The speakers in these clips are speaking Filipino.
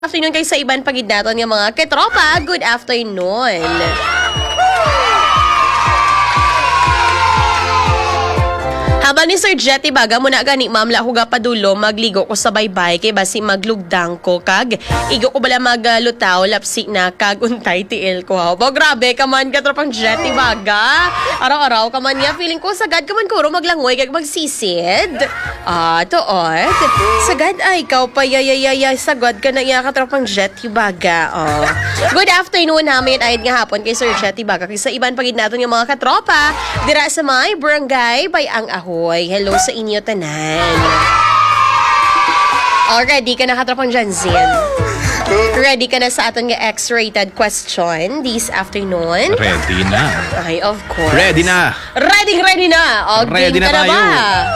Afternoon kayo sa iban pagid naton nga mga ketropa. Good afternoon. Habang ni Sir Jetty baga muna gani ma'am la huga padulo magligo ko sa baybay kay basi maglugdang ko kag igo ko bala maglutaw lapsi na kag untay tiil ko. Ba grabe ka man katropang Jetty baga. Araw-araw ka man niya feeling ko sagad ka man kuro maglangoy kag magsisid. Tuot. Sagad ay ikaw pa yayayaya sagad ka na iya katropang Jetty baga. Good afternoon namin ayad nga hapon kay Sir Jetty baga kay sa iban pagid naton nga mga katropa dira sa may barangay Bayang Ahoy. Hello sa inyo tanan. Ready ka na katropang Janzin? Ready ka na sa aton nga X-rated question this afternoon? Ready na. Ay, of course. Ready na. Ready na. Ready Game na ka na tayo. ba?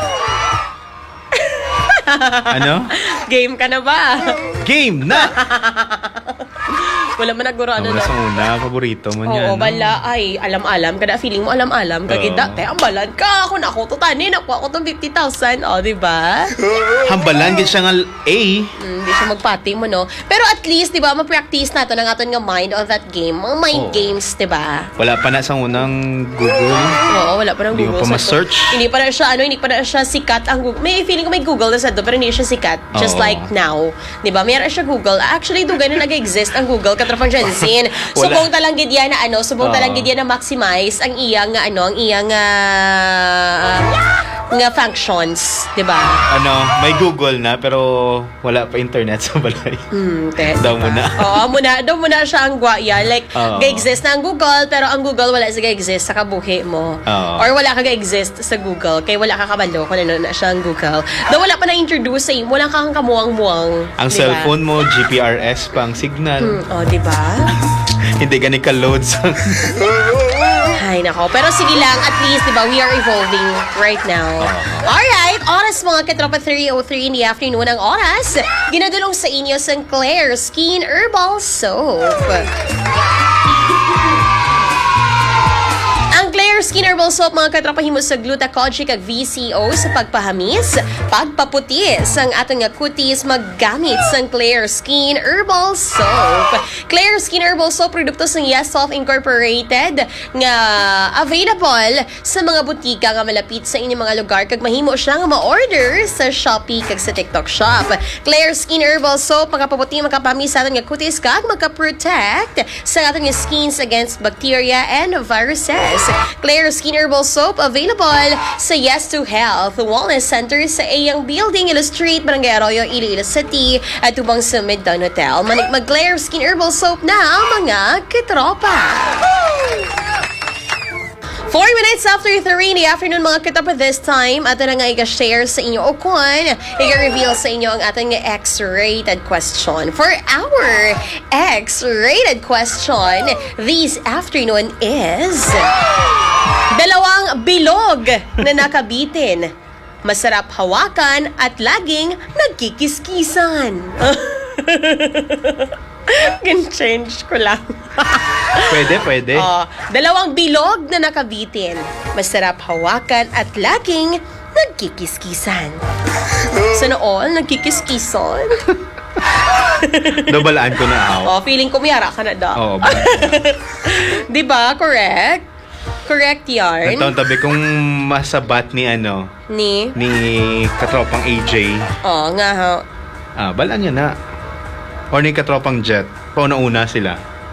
Ano? Game ka na ba? Game na! Wala man naguro ano Wala na. sa una, paborito mo niya. Oo, bala. Ay, alam-alam. Kada feeling mo alam-alam. Kagida, ang balan ka. Ako na ako. Tutanin. Nakuha ko tong 50,000. O, diba? Hambalan, gid siya nga A. Hindi siya magpati mo, no? Pero at least, diba, ma-practice nato ng aton nga mind on that game. Mga mind games, diba? Wala pa na sa unang Google. Oo, wala pa ng Hindi mo Google. pa ma-search. Hindi pa na siya, hindi pa na siya sikat ang Google. May feeling ko may Google na sa do, pero hindi siya sikat. Just Oo. like now. Diba? Mayroon siya Google. Actually, do ganun nag-exist ang Google. Katrapang Jansin. Subong talang gidya na subong talang gidya na maximize ang iyang nga functions. Diba? May Google na, pero wala pa internet sa balay. Daw mo na. Daw muna siya ang gwaya. Like, Oo. ga-exist na ang Google, pero ang Google wala sa ga-exist sa kabuhi mo. Oo. Or wala ka ga-exist sa Google, kaya wala ka kabalo kung ano na siya ang Google. Daw wala pa na-introduce sa imo, wala kang kamuang-muang. Ang diba? cellphone mo, GPRS pang signal. Diba? Hindi gani ka-load sa... Ay, nako. Pero sige lang, at least, diba, we are evolving right now. Alright, oras mga katropa 3:03 in the afternoon ang oras. Ginadulong sa inyo Sinclair Skin Herbal Soap. Ang Claire Skin Herbal Soap mga katropa himo sa glutathione kag VCO sa pagpahamis, pagpaputi sang atong nga kutis maggamit sang Claire Skin Herbal Soap. Claire Skin Herbal Soap produkto sang Yes Soft Incorporated nga available sa mga butika nga malapit sa inyong mga lugar kag mahimo siya nga ma-order sa Shopee kag sa TikTok Shop. Claire Skin Herbal Soap makapaputi makapahamis sa atong nga kutis kag makaprotect sa atong nga skins against bacteria and viruses. Claire Skin Herbal Soap available sa Yes to Health Wellness Center sa Ayang Building, Ilo Street, Barangay Arroyo, Iloilo City at tubang sa Midtown Hotel. Manik mag Claire Skin Herbal Soap na mga katropa. 4 minutes after 3 in the afternoon mga katropa this time at na nga i-share sa inyo o kung i-reveal sa inyo ang ating X-rated question. For our X-rated question this afternoon is dalawang bilog na nakabitin, masarap hawakan at laging nagkikiskisan. Can-change ko lang. Pwede. Dalawang bilog na nakabitin, masarap hawakan at laging nagkikiskisan. Sana all nagkikiskisan. Dabalaan ko na ako. Feeling ko mayara ka na daw. Oo, Diba? Correct? Correct yarn. Nagtaon tabi kung masabat ni Ni katropang AJ. nga ha. Balaan niya na. Or ni katropang Jet. Pauna-una sila.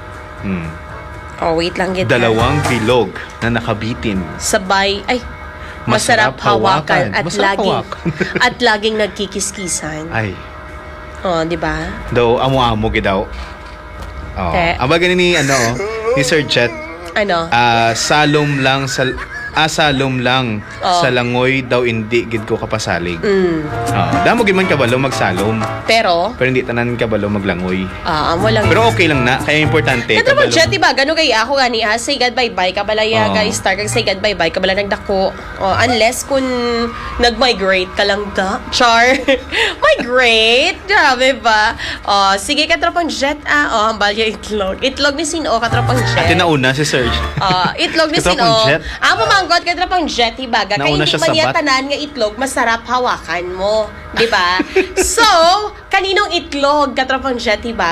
Wait lang kita. Dalawang bilog na nakabitin. Sabay, masarap hawakan at Masarap laging hawakan. at laging nagkikiskisan. Ay. Di ba? Daw, amo-amo gidaw. Aba ganin ni Sir Jet. Salom lang sa langoy daw hindi gid ko kapasalig. Damo gid man kabalo magsalom. Pero hindi tanan kabalo maglangoy. amo lang. Pero okay lang na, kaya importante. Ito mo Jet, diba? Gano kay ako gani say God bye-bye kabalaya guys, start kag say God bye-bye kabala nagdako. Unless kung nag-migrate ka lang da. Char. Migrate. Grabe ba? Sige katropang Jet hambal yung itlog. Itlog ni Sino katropang Jet. At nauna si Serge. Itlog ni Katropang Sino. Jet. Ang manggot kay trapang jetty baga. Kaya hindi man niya tanan nga itlog, masarap hawakan mo. Di ba? So, kaninong itlog katrapang jetty baga?